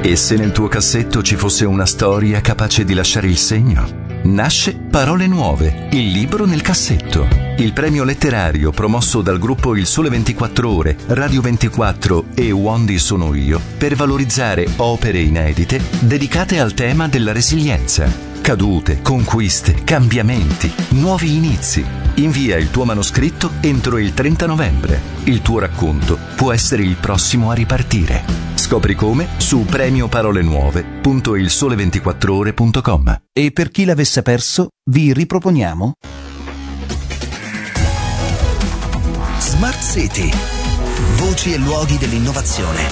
E se nel tuo cassetto ci fosse una storia capace di lasciare il segno? Nasce Parole Nuove, il libro nel cassetto. Il premio letterario promosso dal gruppo Il Sole 24 Ore, Radio 24 e Wandi Sono Io per valorizzare opere inedite dedicate al tema della resilienza. Cadute, conquiste, cambiamenti, nuovi inizi. Invia il tuo manoscritto entro il 30 novembre. Il tuo racconto può essere il prossimo a ripartire. Scopri come su premioparole-nuove.ilsole24ore.com. E per chi l'avesse perso, vi riproponiamo Smart City. Voci e luoghi dell'innovazione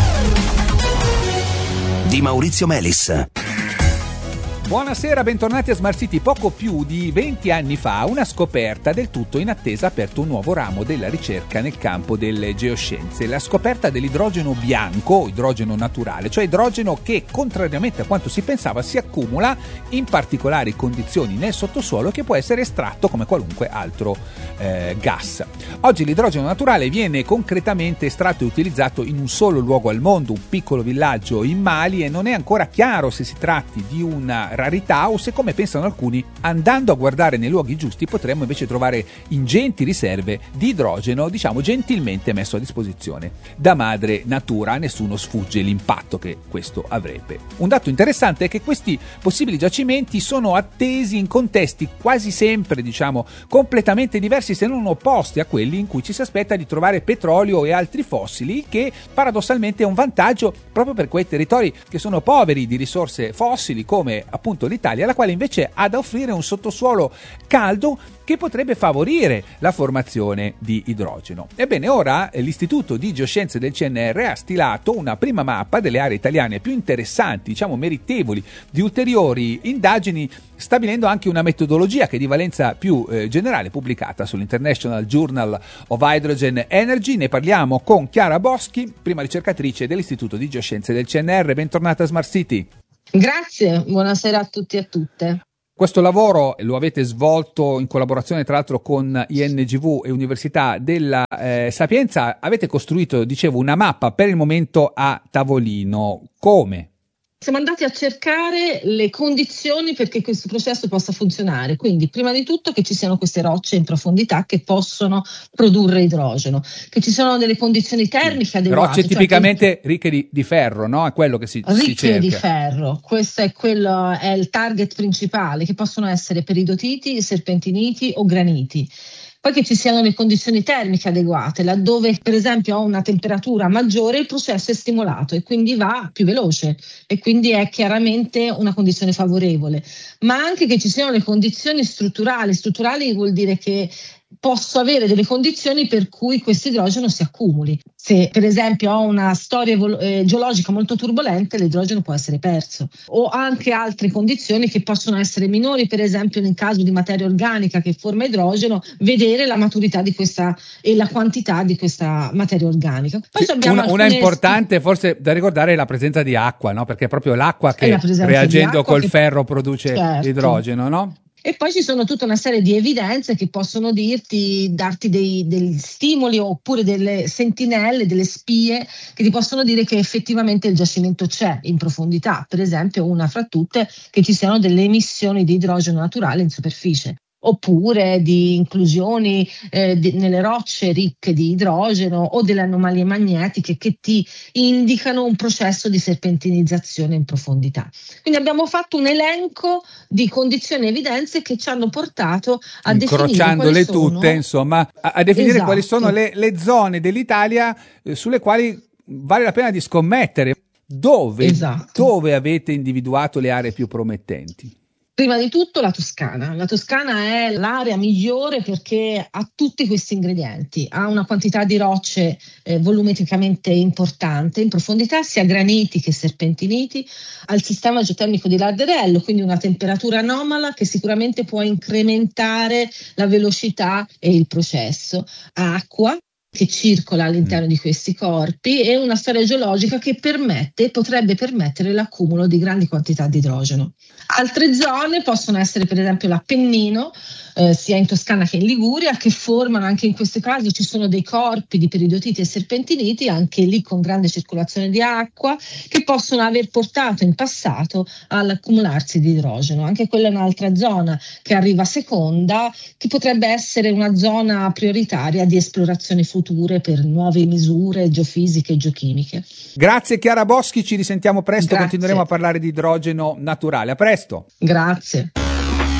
di Maurizio Melis. Buonasera, bentornati a Smart City. Poco più di 20 anni fa una scoperta del tutto inattesa ha aperto un nuovo ramo della ricerca nel campo delle geoscienze, la scoperta dell'idrogeno bianco, idrogeno naturale, cioè idrogeno che, contrariamente a quanto si pensava, si accumula in particolari condizioni nel sottosuolo e che può essere estratto come qualunque altro gas. Oggi l'idrogeno naturale viene concretamente estratto e utilizzato in un solo luogo al mondo, un piccolo villaggio in Mali, e non è ancora chiaro se si tratti di una rarità o se, come pensano alcuni, andando a guardare nei luoghi giusti potremmo invece trovare ingenti riserve di idrogeno, diciamo gentilmente messo a disposizione da madre natura. A nessuno sfugge l'impatto che questo avrebbe. Un dato interessante è che questi possibili giacimenti sono attesi in contesti quasi sempre, diciamo, completamente diversi, se non opposti a quelli in cui ci si aspetta di trovare petrolio e altri fossili, che paradossalmente è un vantaggio proprio per quei territori che sono poveri di risorse fossili, come appunto l'Italia, la quale invece ha da offrire un sottosuolo caldo che potrebbe favorire la formazione di idrogeno. Ebbene, ora l'Istituto di Geoscienze del CNR ha stilato una prima mappa delle aree italiane più interessanti, diciamo meritevoli di ulteriori indagini, stabilendo anche una metodologia che è di valenza più generale, pubblicata sull'International Journal of Hydrogen Energy. Ne parliamo con Chiara Boschi, prima ricercatrice dell'Istituto di Geoscienze del CNR. Bentornata a Smart City. Grazie, buonasera a tutti e a tutte. Questo lavoro lo avete svolto in collaborazione tra l'altro con INGV e Università della Sapienza. Avete costruito, dicevo, una mappa per il momento a tavolino. Come? Siamo andati a cercare le condizioni perché questo processo possa funzionare, quindi prima di tutto che ci siano queste rocce in profondità che possono produrre idrogeno, che ci sono delle condizioni termiche adeguate. Rocce tipicamente ricche di ferro, no? È quello che si cerca. Ricche di ferro, questo è il target principale, che possono essere peridotiti, serpentiniti o graniti. Poi che ci siano le condizioni termiche adeguate, laddove per esempio a una temperatura maggiore il processo è stimolato e quindi va più veloce e quindi è chiaramente una condizione favorevole, ma anche che ci siano le condizioni strutturali. Strutturali vuol dire che posso avere delle condizioni per cui questo idrogeno si accumuli. Se per esempio ho una storia geologica molto turbolente, l'idrogeno può essere perso, o anche altre condizioni che possono essere minori, per esempio nel caso di materia organica che forma idrogeno, vedere la maturità di questa e la quantità di questa materia organica. Poi una importante forse da ricordare è la presenza di acqua, no? Perché è proprio l'acqua che reagendo col ferro produce idrogeno, no? E poi ci sono tutta una serie di evidenze che possono darti degli stimoli oppure delle sentinelle, delle spie che ti possono dire che effettivamente il giacimento c'è in profondità. Per esempio, una fra tutte, che ci siano delle emissioni di idrogeno naturale in superficie, oppure di inclusioni nelle rocce ricche di idrogeno o delle anomalie magnetiche che ti indicano un processo di serpentinizzazione in profondità. Quindi abbiamo fatto un elenco di condizioni e evidenze che ci hanno portato a incrociandole tutte, insomma, a definire quali sono le zone dell'Italia sulle quali vale la pena di scommettere. Dove avete individuato le aree più promettenti? Prima di tutto la Toscana. La Toscana è l'area migliore perché ha tutti questi ingredienti, ha una quantità di rocce volumetricamente importante in profondità, sia graniti che serpentiniti, ha il sistema geotermico di Larderello, quindi una temperatura anomala che sicuramente può incrementare la velocità e il processo, ha acqua che circola all'interno di questi corpi e una storia geologica che potrebbe permettere l'accumulo di grandi quantità di idrogeno. Altre zone possono essere per esempio l'Appennino, sia in Toscana che in Liguria, che formano, anche in questo caso ci sono dei corpi di peridotiti e serpentiniti, anche lì con grande circolazione di acqua, che possono aver portato in passato all'accumularsi di idrogeno. Anche quella è un'altra zona che arriva seconda, che potrebbe essere una zona prioritaria di esplorazioni future per nuove misure geofisiche e geochimiche. Grazie Chiara Boschi, ci risentiamo presto. Grazie. Continueremo a parlare di idrogeno naturale. A presto. Grazie.